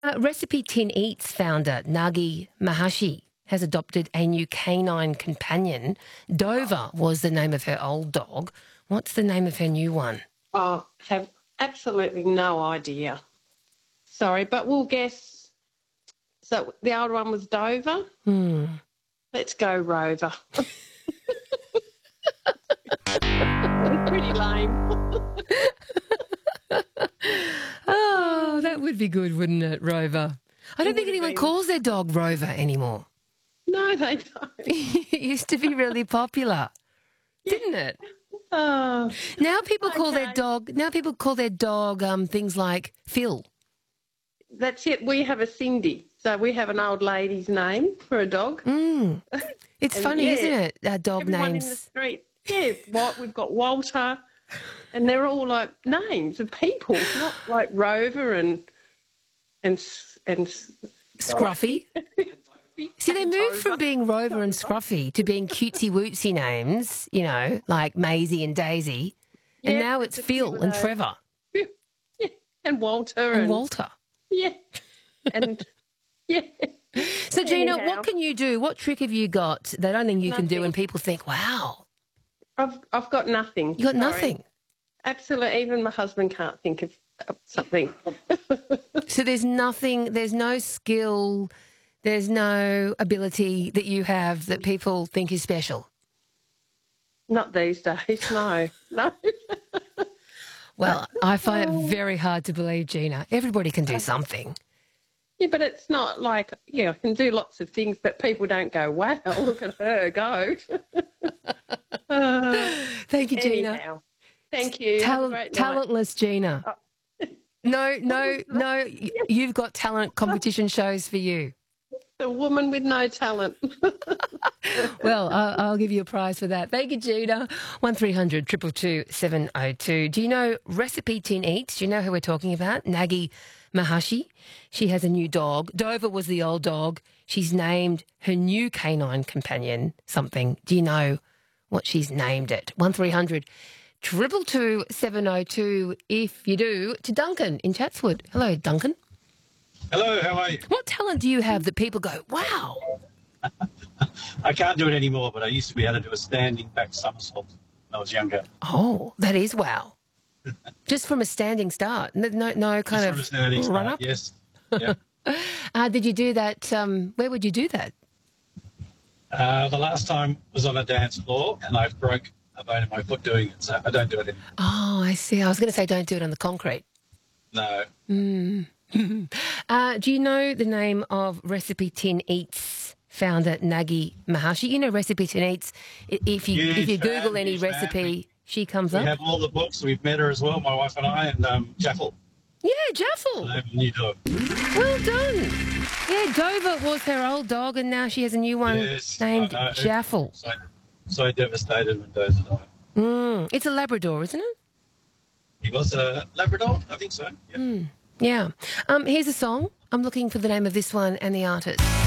Recipe Tin Eats founder Nagi Mahashi has adopted a new canine companion. Dover was the name of her old dog. What's the name of her new one? I have absolutely no idea. Sorry, but we'll guess. So the old one was Dover. Let's go Rover. It's pretty lame. Oh, that would be good, wouldn't it, Rover? I don't think anyone calls their dog Rover anymore. No, they don't. It used to be really popular, didn't it? Oh, Now people call their dog. Now people call their dog things like Phil. that's it. We have a Cindy. So we have an old lady's name for a dog. It's And funny, yeah, isn't it? Dog Everyone names. in the street. Yeah, we've got Walter, and they're all like names of people, not like Rover and Scruffy. See, they moved from being Rover and Scruffy to being cutesy-wootsy names, you know, like Maisie and Daisy. And Yeah, now it's just Phil give it and a- Trevor Yeah, and Walter and Walter. Yeah, and yeah. So, Gina, Anyhow. what can you do? What trick have you got that I think you can do Nothing. and people think, wow, I've got nothing. you got Sorry. nothing? Absolutely. Even my husband can't think of something. So there's nothing, there's no skill, there's no ability that you have that people think is special? Not these days. No. Well, I find it very hard to believe, Gina. Everybody can do something. Yeah, but it's not like, I can do lots of things, but people don't go, wow, look at her go. Thank you, Gina. Anyhow, thank you. Have a great night. Talentless Gina. No, you've got talent competition shows for you. The woman with no talent. Well, I'll give you a prize for that. Thank you, Gina. 1300 222 702. Do you know Recipe Tin Eats? Do you know who we're talking about? Nagi Mahashi. She has a new dog. Dover was the old dog. She's named her new canine companion something. Do you know what she's named it? 1300 222 702. If you do, to Duncan in Chatswood. Hello, Duncan. Hello, how are you? What talent do you have that people go, wow? I can't do it anymore, but I used to be able to do a standing back somersault when I was younger. Oh, that is wow. Just from a standing start. No kind Just from a of standing run start, up? yes. Yeah. Did you do that? Where would you do that? The last time was on a dance floor, and I broke a bone in my foot doing it, so I don't do it anymore. Oh, I see. I was going to say don't do it on the concrete. No. Do you know the name of Recipe Tin Eats founder Nagi Mahashi? You know Recipe Tin Eats. If you Huge Google fan, any huge fan. recipe, she comes We up. have all the books. We've met her as well, my wife and I, and Jaffel. Yeah, Jaffel. I have a new dog. Well done. Yeah, Dover was her old dog, and now she has a new one Yes, named I know. Jaffel. So devastated when Dozer died. It's a Labrador, isn't it? He was a Labrador, I think so. Yeah. Yeah. Here's a song. I'm looking for the name of this one and the artist.